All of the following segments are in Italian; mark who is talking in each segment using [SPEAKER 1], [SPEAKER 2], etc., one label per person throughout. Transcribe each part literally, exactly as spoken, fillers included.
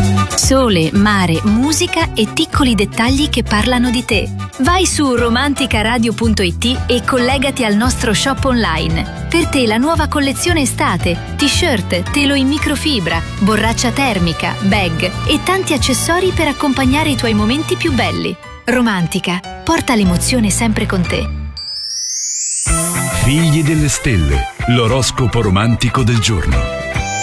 [SPEAKER 1] Sole, mare, musica e piccoli dettagli che parlano di te. Vai su romanticaradio punto it e collegati al nostro shop online. Per te la nuova collezione estate, t-shirt, telo in microfibra, borraccia termica, bag e tanti accessori per accompagnare i tuoi momenti più belli. Romantica, porta l'emozione sempre con te.
[SPEAKER 2] Figli delle stelle, l'oroscopo romantico del giorno.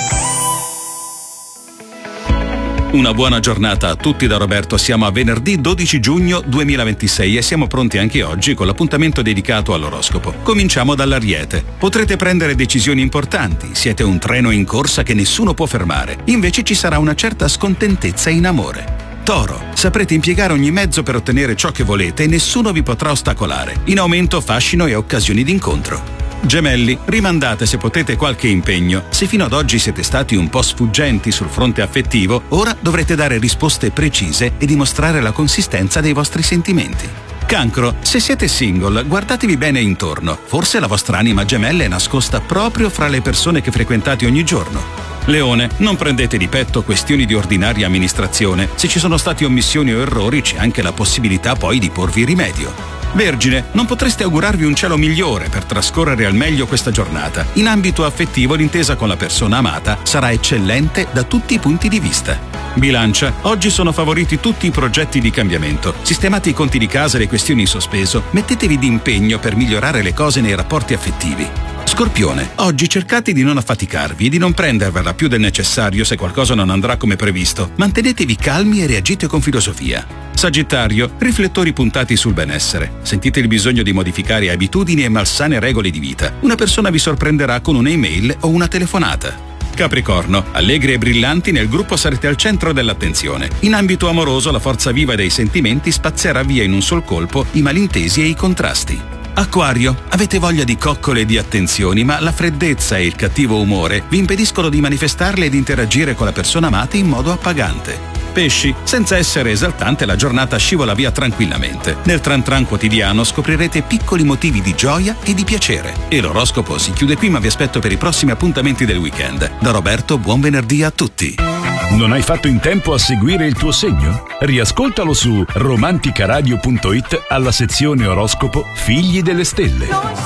[SPEAKER 3] Una buona giornata a tutti da Roberto, siamo a venerdì dodici giugno duemilaventisei e siamo pronti anche oggi con l'appuntamento dedicato all'oroscopo. Cominciamo dall'Ariete. Potrete prendere decisioni importanti, siete un treno in corsa che nessuno può fermare, invece ci sarà una certa scontentezza in amore. Toro, saprete impiegare ogni mezzo per ottenere ciò che volete e nessuno vi potrà ostacolare. In aumento fascino e occasioni d'incontro. Gemelli, rimandate se potete qualche impegno. Se fino ad oggi siete stati un po' sfuggenti sul fronte affettivo, ora dovrete dare risposte precise e dimostrare la consistenza dei vostri sentimenti. Cancro, se siete single, guardatevi bene intorno. Forse la vostra anima gemella è nascosta proprio fra le persone che frequentate ogni giorno. Leone, non prendete di petto questioni di ordinaria amministrazione. Se ci sono stati omissioni o errori, c'è anche la possibilità poi di porvi rimedio. Vergine, non potreste augurarvi un cielo migliore per trascorrere al meglio questa giornata. In ambito affettivo l'intesa con la persona amata sarà eccellente da tutti i punti di vista. Bilancia, oggi sono favoriti tutti i progetti di cambiamento. Sistemate i conti di casa e le questioni in sospeso, mettetevi d'impegno per migliorare le cose nei rapporti affettivi. Scorpione, oggi cercate di non affaticarvi e di non prendervela più del necessario se qualcosa non andrà come previsto. Mantenetevi calmi e reagite con filosofia. Sagittario, riflettori puntati sul benessere. Sentite il bisogno di modificare abitudini e malsane regole di vita. Una persona vi sorprenderà con un'email o una telefonata. Capricorno, allegri e brillanti nel gruppo sarete al centro dell'attenzione. In ambito amoroso la forza viva dei sentimenti spazzerà via in un sol colpo i malintesi e i contrasti. Acquario, avete voglia di coccole e di attenzioni, ma la freddezza e il cattivo umore vi impediscono di manifestarle e di interagire con la persona amata in modo appagante. Pesci, senza essere esaltante la giornata scivola via tranquillamente. Nel tran tran quotidiano scoprirete piccoli motivi di gioia e di piacere. E l'oroscopo si chiude qui, ma vi aspetto per i prossimi appuntamenti del weekend. Da Roberto, buon venerdì a tutti.
[SPEAKER 2] Non hai fatto in tempo a seguire il tuo segno? Riascoltalo su romanticaradio punto it alla sezione oroscopo Figli delle stelle.